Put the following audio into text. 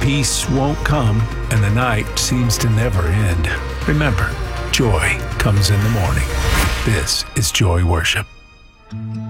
peace won't come and the night seems to never end, remember, joy comes in the morning. This is Joy Worship.